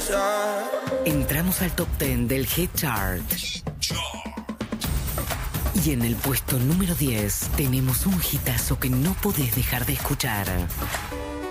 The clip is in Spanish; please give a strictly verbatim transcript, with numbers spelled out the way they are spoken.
Entramos al top diez del Hit Chart. Y en el puesto número diez tenemos un hitazo que no podés dejar de escuchar.